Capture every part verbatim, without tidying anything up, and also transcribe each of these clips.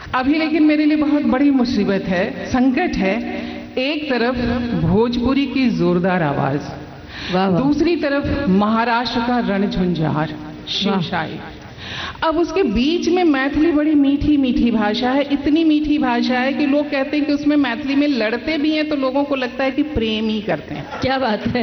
अभी लेकिन मेरे लिए बहुत बड़ी मुसीबत है, संकट है। एक तरफ भोजपुरी की जोरदार आवाज, दूसरी तरफ महाराष्ट्र का रणझुंझार, शिवशाही। अब उसके बीच में मैथिली बड़ी मीठी मीठी भाषा है, इतनी मीठी भाषा है कि लोग कहते हैं कि उसमें मैथिली में लड़ते भी हैं तो लोगों को लगता है कि प्रेम ही करते हैं। क्या बात है।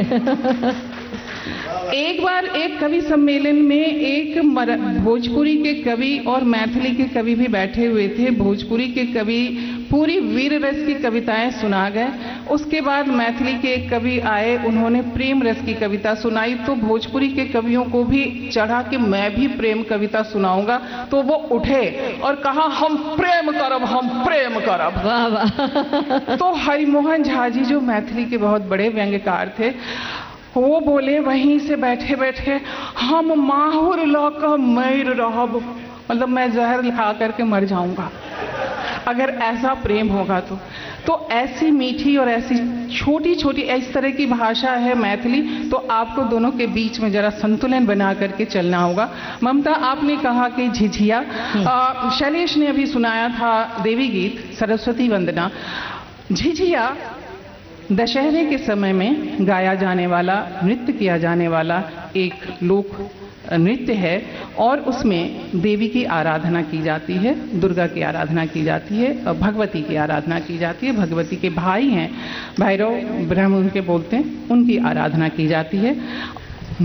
एक बार एक कवि सम्मेलन में एक भोजपुरी के कवि और मैथिली के कवि भी बैठे हुए थे। भोजपुरी के कवि पूरी वीर रस की कविताएं सुना गए, उसके बाद मैथिली के एक कवि आए, उन्होंने प्रेम रस की कविता सुनाई। तो भोजपुरी के कवियों को भी चढ़ा कि मैं भी प्रेम कविता सुनाऊंगा, तो वो उठे और कहा हम प्रेम करब, हम प्रेम करब। वाह वाह। तो हरिमोहन झा जी जो मैथिली के बहुत बड़े व्यंग्यकार थे, वो बोले वहीं से बैठे बैठे, हम माहुर लौका मैर रहब, मतलब मैं जहर खा करके मर जाऊंगा अगर ऐसा प्रेम होगा तो। तो ऐसी मीठी और ऐसी छोटी छोटी इस तरह की भाषा है मैथिली, तो आपको दोनों के बीच में जरा संतुलन बना करके चलना होगा। ममता, आपने कहा कि झिझिया, शैलेश ने अभी सुनाया था देवी गीत सरस्वती वंदना। झिझिया दशहरे के समय में गाया जाने वाला, नृत्य किया जाने वाला एक लोक नृत्य है और उसमें देवी की आराधना की जाती है, दुर्गा की आराधना की जाती है, भगवती की आराधना की जाती है। भगवती के भाई हैं भैरव, ब्रह्म उनके बोलते हैं, उनकी आराधना की जाती है।